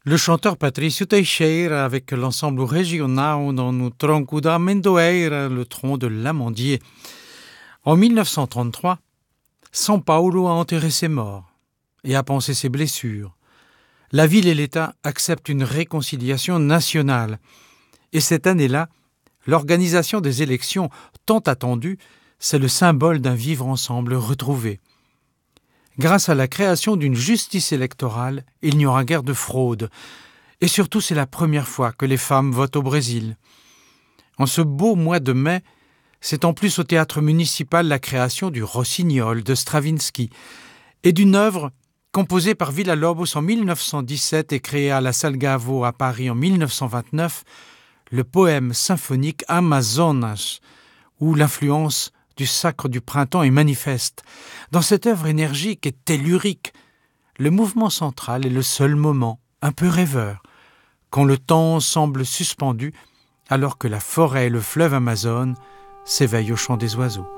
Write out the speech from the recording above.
Le chanteur Patricio Teixeira avec l'ensemble Regional dans no Tronco da Amendoeira, le tronc de l'amandier. En 1933, São Paulo a enterré ses morts et a pansé ses blessures. La ville et l'État acceptent une réconciliation nationale. Et cette année-là, l'organisation des élections tant attendue, c'est le symbole d'un vivre ensemble retrouvé. Grâce à la création d'une justice électorale, il n'y aura guère de fraude. Et surtout, c'est la première fois que les femmes votent au Brésil. En ce beau mois de mai, c'est en plus au théâtre municipal la création du Rossignol de Stravinsky et d'une œuvre composée par Villa-Lobos en 1917 et créée à la Salle Gaveau à Paris en 1929, le poème symphonique Amazonas, où l'influence du sacre du printemps est manifeste. Dans cette œuvre énergique et tellurique, le mouvement central est le seul moment, un peu rêveur, quand le temps semble suspendu alors que la forêt et le fleuve Amazone s'éveillent au chant des oiseaux.